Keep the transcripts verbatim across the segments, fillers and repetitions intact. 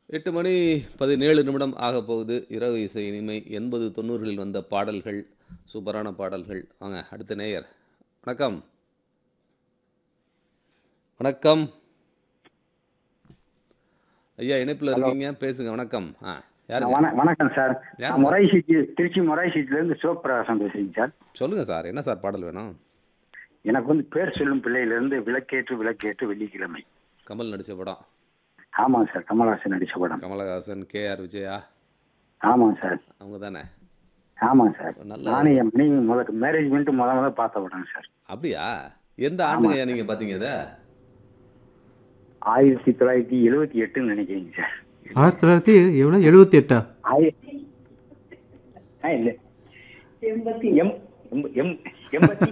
எட்டு மணி பதினேழு நிமிடம் ஆக போகுது. இரவு இசை இனிமை எண்பது தொண்ணூறுகளில் வந்த பாடல்கள், சூப்பரான பாடல்கள். வாங்க அடுத்த நேயர். வணக்கம். வணக்கம் ஐயா, இணைப்பில் ஹலோ. இருக்கீங்க, பேசுங்க. வணக்கம். ஆ யாருங்க? வண- வணக்கம் சார். யாருங்க நான் மொராய் சீட்டு திருச்சி மொராய் சீட்ல இருந்து சிவபிரகாசம் பேசுறீங்க சார். சொல்லுங்க சார், என்ன சார் பாடல் வேணும்? எனக்கு வந்து பேர் சொல்லும் பிள்ளையில இருந்து விளக்கேற்று விளக்கேற்று வெள்ளிக்கிழமை. கமல் நடித்த படம். ஆமாங்க சார், கமல்ஹாசன் நடிச்ச படம். கமலஹாசன், கே ஆர் விஜயா, ஆமாங்க சார். அவங்க தானே? ஆமாங்க சார். நல்ல நானும் என் மனைவி முதல் மேரேஜ் பண்ணிட்டு முத முத பார்த்த படம் சார். அப்படியா? எந்த ஆண்டுங்க நீங்க பாத்தீங்க இதை? ஆயிரத்தி தொள்ளாயிரத்தி எழுபத்தி எட்டுன்னு நினைக்கிறீங்க சார். ஆயிரத்தி தொள்ளாயிரத்தி எவ்வளோ எழுபத்தி எட்டா? ஆயிரத்தி ஆ, இல்ல எண்பத்தி எம் எம்- எம்- எண்பத்தி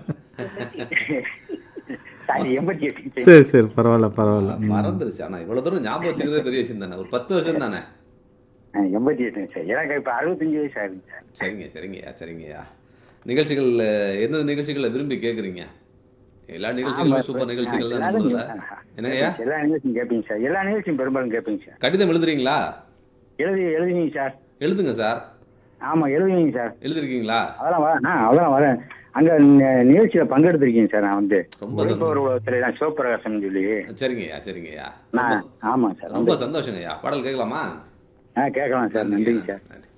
சாரி எண்பத்தி எட்டு. சரி சரி, பரவாயில்ல பரவாயில்ல. ம். மறந்துருச்சு. ஆனா இவ்வளவு தூரம் ஞாபகம் வச்சுக்கிறதே பெரிய விஷயம் தானே. ஒரு பத்து வருஷம் தானே? ஆ, எண்பத்தி எட்டுங்க சார். எனக்கு இப்ப அறுபத்தஞ்சு வயசு ஆகுதுங்க சார். சரிங்க சரிங்கய்யா சரிங்கய்யா. நிகழ்ச்சிகள் எந்த நிகழ்ச்சிகளை விரும்பி கேட்குறீங்க? எல்லா நிகழ்ச்சிகளுமே ஆமா, சூப்பர் நிகழ்ச்சிகள் தான் எல்லாரும் நம்மளோட. கேட்பாங்க. என்னங்கய்யா? எல்லா நிகழ்ச்சியும் கேட்பீங்க சார். எல்லா நிகழ்ச்சியும் பெரும்பாலும் கேட்பீங்க சார். கடிதம் எழுதுறீங்களா? எழுதி எழுதிங்க சார். எழுதுங்க சார். ஆமா, எழுதிங்க சார். எழுதிருக்கீங்களா? அதெல்லாம் வரேன். ஆ, அதெல்லாம் வரேன். அங்க நி- நிகழ்ச்சியில பங்கெடுத்திருக்கீங்க சார். நான் வந்து ரொம்ப ஒளிப்பவர் சந்தோஷம். உலகத்துல நான் சிவபிரகாசம் சொல்லி சரிங்கய்யா சரிங்கய்யா. நான் ரொம்ப- ஆமா சார். ரொம்ப சந்தோஷங்கய்யா. பாடல் கேட்கலாமா? ஆ, கேட்கலாம் சார். நன்றிங்க சார். நன்றி.